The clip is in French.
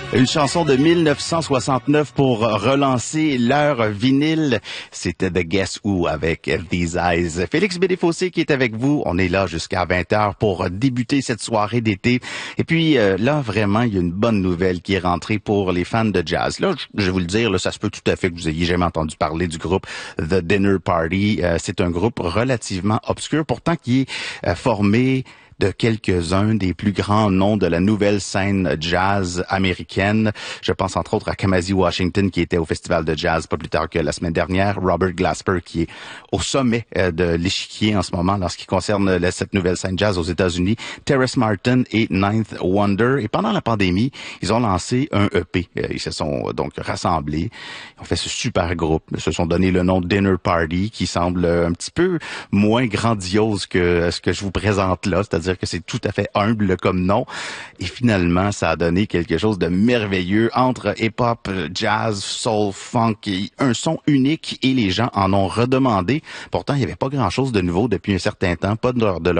Une chanson de 1969 pour relancer leur vinyle. C'était The Guess Who avec These Eyes. Félix Bédéfossé qui est avec vous. On est là jusqu'à 20h pour débuter cette soirée d'été. Et puis là, vraiment, il y a une bonne nouvelle qui est rentrée pour les fans de jazz. Là, je vais vous le dire, là, ça se peut tout à fait que vous ayez jamais entendu parler du groupe The Dinner Party. C'est un groupe relativement obscur, pourtant qui est formé de quelques-uns des plus grands noms de la nouvelle scène jazz américaine. Je pense entre autres à Kamasi Washington qui était au festival de jazz pas plus tard que la semaine dernière, Robert Glasper qui est au sommet de l'échiquier en ce moment en ce qui concerne cette nouvelle scène jazz aux États-Unis, Terrace Martin et Ninth Wonder. Et pendant la pandémie, ils ont lancé un EP. Ils se sont donc rassemblés. Ils ont fait ce super groupe. Ils se sont donné le nom Dinner Party qui semble un petit peu moins grandiose que ce que je vous présente là, c'est-à-dire que c'est tout à fait humble comme nom. Et finalement, ça a donné quelque chose de merveilleux entre hip-hop, jazz, soul, funk, et un son unique et les gens en ont redemandé. Pourtant, il n'y avait pas grand-chose de nouveau depuis un certain temps, pas de leur